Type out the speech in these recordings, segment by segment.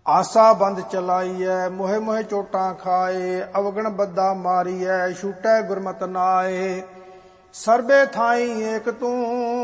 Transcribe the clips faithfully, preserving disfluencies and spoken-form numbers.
ਆਸਾ ਬੰਦ ਚਲਾਈਐ, ਮੋਹਿ ਮੋਹਿ ਚੋਟਾਂ ਖਾਏ, ਅਵਗਣ ਬੱਦਾ ਮਾਰੀਐ, ਛੂਟੈ ਗੁਰਮਤਿ ਨਾਏ। ਸਰਬੇ ਥਾਈ ਏਕ ਤੂੰ,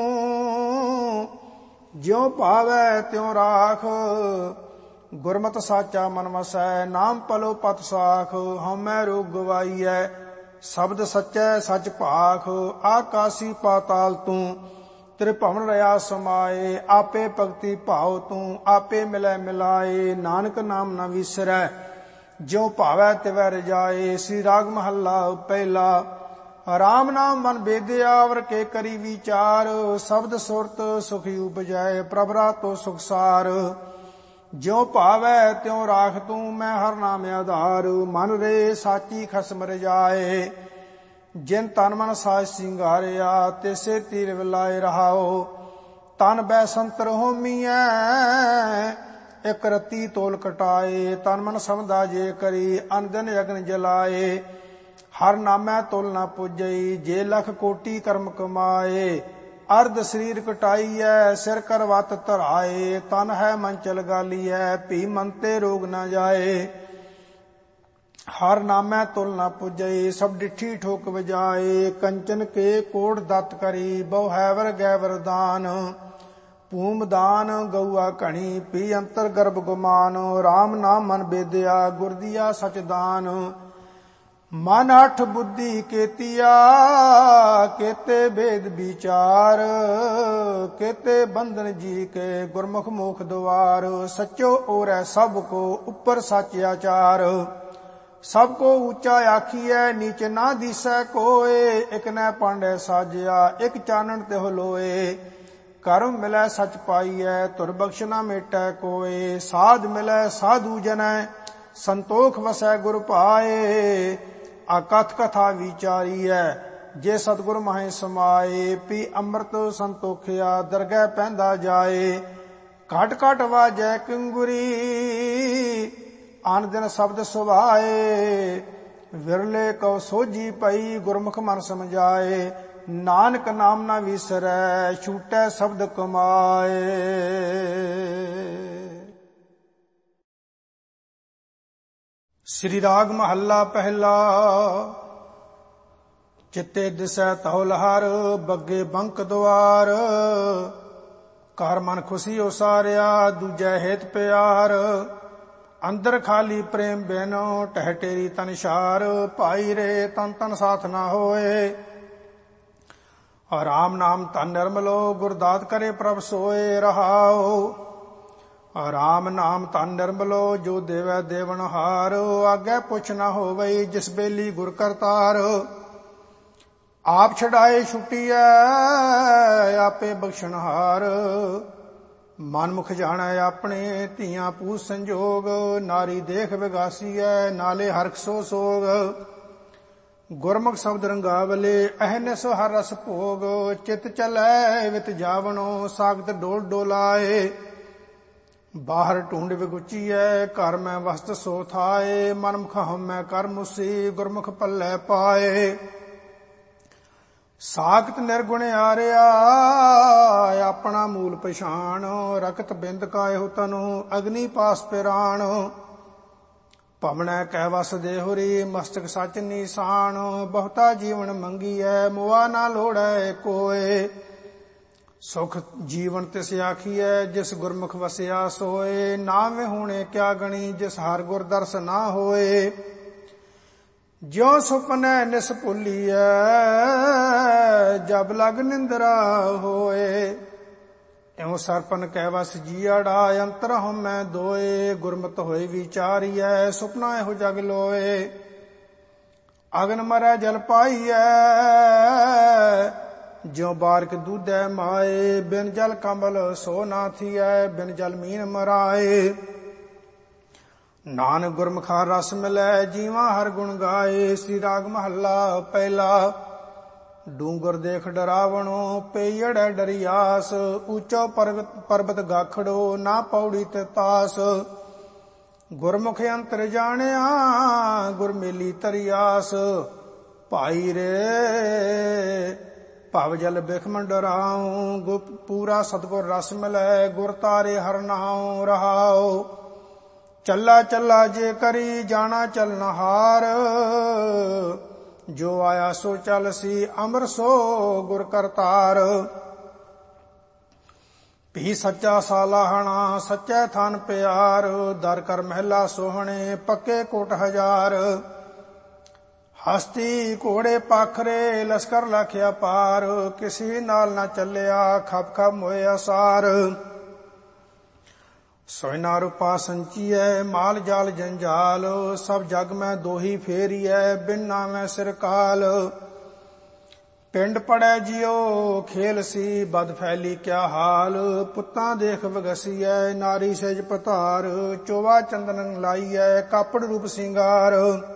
ਜਿਉ ਭਾਵੈ ਤਿਉ ਰਾਖ, ਗੁਰਮਤਿ ਸਾਚਾ ਮਨ ਵਸੈ, ਨਾਮ ਪਲੋ ਪਤ ਸਾਖ। ਹਉਮੈ ਰੋਗ ਗਵਾਈਐ, ਸ਼ਬਦ ਸੱਚੈ ਸਚ ਭਾਖ, ਆਕਾਸੀ ਪਾਤਾਲ ਤੂੰ, ਤੇਰੇ ਭਵਨ ਰਿਆ ਸਮਾਏ। ਆਪੇ ਭਗਤੀ ਭਾਉ ਤੂੰ, ਆਪੇ ਮਿਲੈ ਮਿਲਾਏ, ਨਾਨਕ ਨਾਮ ਨ ਵਿਸਰੈ, ਜਿਉ ਭਾਵੈ ਤਿਵੈ ਰਜਾਏ। ਸ੍ਰੀ ਰਾਗ ਮਹੱਲਾ ਪਹਿਲਾ। ਰਾਮ ਨਾਮ ਮਨ ਬੇਦਿਆ, ਵਰ ਕੇ ਕਰੀ ਵਿਚਾਰ, ਸ਼ਬਦ ਸੁਰਤ ਸੁਖ ਉਪਜੈ, ਪ੍ਰਭ ਰਾਤੋ ਸੁਖ ਸਾਰ। ਜਿਉ ਭਾਵੈ ਤਿਉ ਰਾਖ ਤੂੰ, ਮੈਂ ਹਰ ਨਾਮ ਆਧਾਰ, ਮਨ ਰੇ ਸਾਚੀ ਖਸਮ ਰਜਾਏ। ਜਿਨ ਤਨ ਮਨ ਸਾਜ ਸਿੰਗਾਰਿਆ, ਤਿਸੇ ਤੀਰ ਵਿਲਾਏ ਰਹਾਓ। ਤਨ ਬੈ ਸੰਤਰ ਹੋਮੀਐ, ਇਕ ਰਤੀ ਤੋਲ ਕਟਾਏ। ਤਨ ਮਨ ਸਮਝਾ ਜੇ ਕਰੀ, ਅਨ ਦਿਨ ਅਗਨ ਜਲਾਏ। ਹਰ ਨਾਮੈ ਤੁਲ ਨ ਪੁੱਜਈ, ਜੇ ਲਖ ਕੋਟੀ ਕਰਮ ਕਮਾਏ। ਅਰਧ ਸਰੀਰ ਕਟਾਈਐ, ਸਿਰ ਕਰ ਵਤ ਧਰਾਏ। ਤਨ ਹੈ ਮੰਚਲ ਗਾਲੀਐ, ਭੀ ਮਨ ਤੇ ਰੋਗ ਨ ਜਾਏ। ਹਰ ਨਾਮੈ ਤੁਲ ਨ ਪੁੱਜਈ, ਸਭ ਡਿਠੀ ਠੋਕ ਵਜਾਏ। ਕੰਚਨ ਕੇ ਕੋੜ ਦਤ ਕਰੀ, ਬਹੁ ਹੈ ਵਰ ਗੈ ਵਰਦਾਨ। ਭੂਮ ਦਾਨ ਗਊਆ ਘਣੀ, ਪੀ ਅੰਤਰ ਗਰਭ ਗੁਮਾਨ। ਰਾਮ ਨਾਮ ਮਨ ਬੇਦਿਆ, ਗੁਰ ਦੀਆ ਸਚ ਦਾਨ। ਮਨ ਹਠ ਬੁੱਧੀ ਕੇਤੀਆ, ਕੇਤੇ ਭੇਦ ਵਿਚਾਰ। ਕੇਤੇ ਬੰਧਨ ਜੀ ਕੇ, ਗੁਰਮੁਖ ਮੋਖ ਦੁਆਰ। ਸਚੋ ਔਰੈ ਸਭ ਕੋ, ਉੱਪਰ ਸਚ ਆਚਾਰ। ਸਭ ਕੋ ਉੱਚਾ ਆਖੀਐ, ਨੀਚ ਨਾ ਦੀਸੈ ਕੋਏ। ਇਕ ਨੈ ਪਾਂਡੈ ਸਾਜਿਆ, ਇਕ ਚਾਨਣ ਤਿਹੁ ਲੋਏ। ਕਰਮ ਮਿਲੈ ਸਚ ਪਾਈਐ, ਧੁਰ ਬਖਸ਼ ਨਾ ਮੇਟੈ ਕੋਏ। ਸਾਧ ਮਿਲੈ ਸਾਧੂ ਜਨੈ, ਸੰਤੋਖ ਵਸੈ ਗੁਰ ਭਾਏ। ਆਕਥ ਕਥਾ ਵਿਚਾਰੀਐ, ਜੇ ਸਤਿਗੁਰ ਮਾਹੇ ਸਮਾਏ। ਪੀ ਅੰਮ੍ਰਿਤ ਸੰਤੋਖਿਆ, ਦਰਗਹਿ ਪੈਂਦਾ ਜਾਏ। ਘਟ ਘਟ ਵਾਜੈ ਕਿੰਗੁਰੀ, ਆਨ ਦਿਨ ਸ਼ਬਦ ਸੁਭਾਏ। ਵਿਰਲੇ ਕਉ ਸੋਝੀ ਪਈ, ਗੁਰਮੁਖ ਮਨ ਸਮਝਾਏ। ਨਾਨਕ ਨਾਮ ਨਾ ਵਿਸਰੈ, ਛੂਟੈ ਸ਼ਬਦ ਕਮਾਏ। ਸ੍ਰੀ ਰਾਗ ਮਹੱਲਾ ਪਹਿਲਾ। ਚਿੱਤੇ ਦਿਸੈ ਧੌਲ ਹਰ, ਬੱਗੇ ਬੰਕ ਦੁਆਰ। ਘਰ ਮਨ ਖੁਸ਼ੀ ਉਸਾਰਿਆ, ਦੂਜੈ ਹੇਤ ਪਿਆਰ। ਅੰਦਰ ਖਾਲੀ ਪ੍ਰੇਮ ਬਿਨੋ, ਟਹਿ ਟੇਰੀ ਤਨ ਛਾਰ। ਭਾਈ ਰੇ ਤਨ ਤਨ ਸਾਥ ਨਾ ਹੋਏ, ਰਾਮ ਨਾਮ ਧਨ ਨਿਰਮਲੋ। ਗੁਰਦਾਤ ਕਰੇ ਪ੍ਰਭ ਸੋਏ ਰਹਾਓ। ਰਾਮ ਨਾਮ ਧਨ ਨਿਰਮਲੋ, ਜੋ ਦੇਵੈ ਦੇਵਨ ਹਾਰ। ਆਗੇ ਪੁੱਛ ਨਾ ਹੋਵਈ, ਜਿਸ ਬੇਲੀ ਗੁਰ ਕਰਤਾਰ। ਆਪ ਛਡਾਏ ਛੁਟੀਐ, ਆਪੇ ਬਖਸ਼ਣਹਾਰ। ਮਨ ਮੁਖ ਜਾਣੈ ਆਪਣੇ, ਧੀਆਂ ਪੂਤ ਸੰਜੋਗ। ਨਾਰੀ ਦੇਖ ਵਿਗਾਸੀਐ, ਨਾਲੇ ਹਰਖ ਸੋ ਸੋਗ। ਗੁਰਮੁਖ ਸ਼ਬਦ ਰੰਗਾਵਲੇ, ਅਹਨਿਸ ਹਰ ਰਸ ਭੋਗ। ਚਿਤ ਚਲੈ ਵਿਤ ਜਾਵਣੋ, ਸਾਗਤ ਡੋਲ ਡੋਲਾਏ। ਬਾਹਰ ਢੂੰਡ ਵਿਗੁਚੀਐ, ਘਰ ਮੈਂ ਵਸਤ ਸੋ ਥਾਏ। ਮਨ ਮੁਖ ਹਉਮੈ ਕਰ ਮੁਸੀ, ਗੁਰਮੁਖ ਪੱਲੇ ਪਾਏ। ਸਾਖਤ ਨਿਰਗੁਣ ਆਰਿਆ, ਆਪਣਾ ਮੂਲ ਪਛਾਣ। ਰਕਤ ਬਿੰਦ ਕਾਇਓ ਤਨੁ, ਅਗਨੀ ਪਾਸ ਪਿਰਾਣ। ਭਵਨੈ ਕਹਿ ਵਸ ਦੇਹੁਰੀ, ਮਸਤਕ ਸਚ ਨੀਸਾਨ। ਬਹੁਤਾ ਜੀਵਨ ਮੰਗੀਐ, ਮੁਆ ਨਾ ਲੋੜੈ ਕੋਏ। ਸੁਖ ਜੀਵਨ ਤਿਸ ਆਖੀਐ, ਜਿਸ ਗੁਰਮੁਖ ਵਸਿਆ ਸੋਏ। ਨਾਮ ਵਿਹੂਣੇ ਕਿਆ ਗਣੀ, ਜਿਸ ਹਰ ਗੁਰ ਦਰਸ ਨਾ ਹੋਏ। ਜਿਉ ਸੁਪਨੈ ਨਿਸ ਭੁੱਲੀਐ, ਜਬ ਲਗ ਨਿੰਦਰਾ ਹੋਏ। ਇਉ ਸਰਪਨ ਕਹਿ ਵਸ ਜੀਅੜਾ, ਅੰਤਰ ਹਉਮੈ ਦੋਏ। ਗੁਰਮਤਿ ਹੋਏ ਵਿਚਾਰੀਐ, ਸੁਪਨਾ ਇਹੋ ਜਗ ਲੋਏ। ਅਗਨ ਮਰੈ ਜਲ ਪਾਈਐ, ਜਿਉ ਬਾਰਿਕ ਦੂਧੈ ਮਾਏ। ਬਿਨ ਜਲ ਕੰਬਲ ਸੋ ਨਾ ਥੀਐ, ਬਿਨ ਜਲ ਮੀਨ ਮਰਾਏ। ਨਾਨਕ ਗੁਰਮੁਖਾ ਰਸ ਮਿਲੈ, ਜੀਵਾ ਹਰ ਗੁਣ ਗਾਏ। ਸ੍ਰੀ ਰਾਗ ਮਹੱਲਾ ਪਹਿਲਾ। ਡੂੰਗਰ ਦੇਖ ਡਰਾਵਣੋ, ਪਈੜੈ ਡਰਿਆਸ। ਉੱਚੋ ਪਰਬਤ ਗਾਖੜੋ, ਨਾ ਪੌੜੀ ਤੇ ਤਾਸ। ਗੁਰਮੁਖ ਅੰਤਰ ਜਾਣਿਆ, ਗੁਰ ਮੇਲੀ ਤਰਿਆਸ। ਭਾਈ ਰੇ ਭਵ ਜਲ ਬਿਖਮ ਡਰਾਉ, ਗੁਪ ਪੂਰਾ ਸਤਿਗੁਰ ਰਸ ਮਿਲੈ। ਗੁਰ ਤਾਰੇ ਹਰ ਨਾਉ ਰਹਾਉ। ਚੱਲਾ ਚੱਲਾ ਜੇ ਕਰੀ ਜਾਣਾ ਚਲਨਹਾਰ, ਜੋ ਆਇਆ ਸੋ ਚੱਲ ਸੀ ਅਮਰ ਸੋ ਗੁਰ ਕਰਤਾਰ। ਵੀ ਸੱਚਾ ਸਾਲਾਹਣਾ ਸੱਚੇ ਥਨ ਪਿਆਰ, ਦਰ ਕਰ ਮਹਿਲਾ ਸੋਹਣੇ ਪੱਕੇ ਕੋਟ ਹਜ਼ਾਰ। ਹਸਤੀ ਘੋੜੇ ਪਾਖਰੇ ਲਸ਼ਕਰ ਲਖਿਆ ਪਾਰ, ਕਿਸੇ ਨਾਲ ਨਾ ਚੱਲਿਆ ਖਪ ਖਪ ਮੋਏ ਅਸਾਰ। ਸੋਇਨਾ ਰੂਪਾ ਸੰਚੀਐ ਮਾਲ ਜਾਲ ਜੰਜਾਲ, ਸਭ ਜਗ ਮੈਂ ਦੋਹੀ ਫੇਰੀਐ ਬਿਨ ਨਾਮੈ ਸਿਰ ਕਾਲ। ਪਿੰਡ ਪੜੈ ਜਿਉ ਖੇਲ ਸੀ ਬਦ ਫੈਲੀ ਕਿਆ ਹਾਲ, ਪੁੱਤਾਂ ਦੇਖ ਵਗਸੀਐ ਨਾਰੀ ਸਹਿਜ ਪਤਾਰ। ਚੋਵਾ ਚੰਦਨ ਲਾਈਐ ਕਾਪੜ ਰੂਪ ਸਿੰਗਾਰ,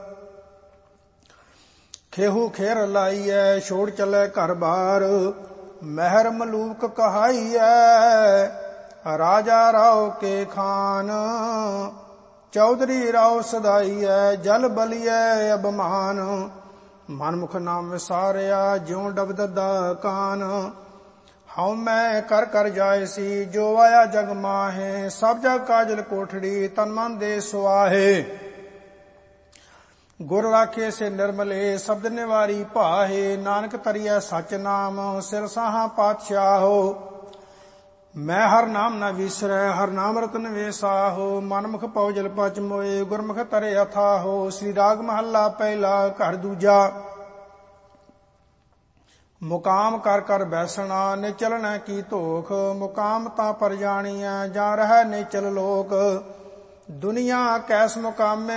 ਖੇਹੂ ਖੇਰ ਲਾਈਐ ਛੋੜ ਚੱਲੇ ਘਰ ਬਾਰ। ਮਹਿਰ ਮਲੂਕ ਕਹਾਈਐ ਰਾਜਾ ਰਾਓ ਕੇ ਖਾਨ, ਚੌਧਰੀ ਰਾਓ ਸਦਾਈਐ ਜਲ ਬਲੀਐ ਅਭਮਾਨ। ਮਨਮੁਖ ਨਾਮ ਵਿਸਾਰਿਆ ਜਿਉ ਡਬਦ ਦਾ ਕਾਨ, ਹਉ ਮੈਂ ਕਰ ਕਰ ਜਾਏ ਸੀ ਜੋ ਆਇਆ ਜਗ ਮਾਹੇ। ਸਭ ਜਗ ਕਾਜਲ ਕੋਠੜੀ ਤਨ ਮਨ ਦੇ ਸੁਆਹੇ, ਗੁਰ ਰਾਖੇ ਸੇ ਨਿਰਮਲੇ ਸ਼ਬਦ ਨਿਵਾਰੀ ਭਾਹੇ। ਨਾਨਕ ਤਰੀਐ ਸਚ ਨਾਮ ਸਿਰ ਸਾਹਾ ਪਾਤਸ਼ਾਹੋ, ਮੈਂ ਹਰ ਨਾਮ ਨਾ ਵਿਸਰੈ ਹਰ ਨਾਮ ਰਤਨ ਵੇਸਾਹੋ। ਮਨਮੁਖ ਪਉ ਪਚ ਮੋਏ ਗੁਰਮੁਖ ਤਰੇ ਅਥਾਹੋ। ਸ੍ਰੀ ਰਾਗ ਮਹੱਲਾ ਪਹਿਲਾ ਘਰ ਦੂਜਾ। ਮੁਕਾਮ ਕਰ ਕਰ ਬੈਸਣਾ ਨਿਚਲਣਾ ਕੀ ਧੋਖ, ਮੁਕਾਮ ਤਾਂ ਪਰ ਜਾਣੀਐ ਜਾਂ ਰਹਿ ਨਿਚਲ ਲੋਕ। ਦੁਨੀਆ ਕੈਸ ਮੁਕਾਮੇ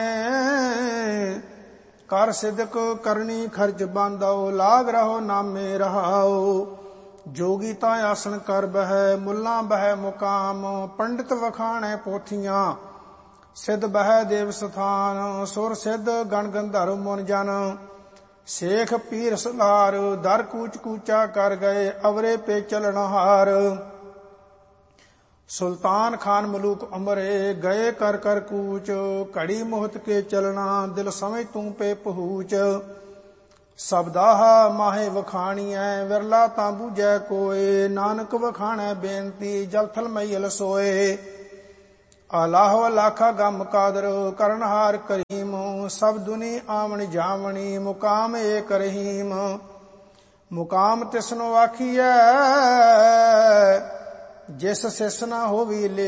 ਕਰ ਸਿਦਕ ਕਰਨੀ ਖਰਚ ਬੰਦੋ, ਲਾਗ ਰਹੋ ਨਾਮੇ ਰਹਾਓ। ਜੋਗੀ ਤਾਂ ਆਸਣ ਕਰ ਬਹਿ ਮੁੱਲਾ ਬਹਿ ਮੁਕਾਮ, ਪੰਡਿਤ ਵਖਾਣੈ ਪੋਥੀਆਂ ਸਿੱਧ ਬਹਿ ਦੇਵ ਸਥਾਨ। ਸੁਰ ਸਿੱਧ ਗਣ ਗੰਧਰਵ ਮੁਨ ਜਨ ਸੇਖ ਪੀਰ ਸਲਾਰ, ਦਰ ਕੂਚ ਕੂਚਾ ਕਰ ਗਏ ਅਵਰੇ ਪੇ ਚਲਨਹਾਰ। ਸੁਲਤਾਨ ਖਾਨ ਮਲੂਕ ਉਮਰੇ ਗਏ ਕਰ ਕਰ ਕੂਚ, ਘੜੀ ਮੁਹਤ ਕੇ ਚਲਣਾ ਦਿਲ ਸਮਝ ਤੂੰ ਪੇ ਪਹੂਚ। ਸਬਦਾਹ ਮਾਹੇ ਵਖਾਣੀਐ ਵਿਰਲਾ ਤਾਂ ਬੂਝੈ ਕੋਏ, ਨਾਨਕ ਵਖਾਣੈ ਬੇਨਤੀ ਜਲ ਥਲ ਮਈਲ ਸੋਏ। ਆਲਾਹੋ ਲਾਖਾ ਗਮ ਕਾਦਰ ਕਰਨਹਾਰ ਕਰੀਮ, ਸਭ ਦੁਨੀ ਆਵਣ ਜਾਵਣੀ ਮੁਕਾਮ ਏਕ ਰਹੀਮ। ਮੁਕਾਮ ਤਿਸਨੋ ਆਖੀਐ ਜਿਸ ਸਿਸ ਨਾ ਹੋਵੀ ਲੇ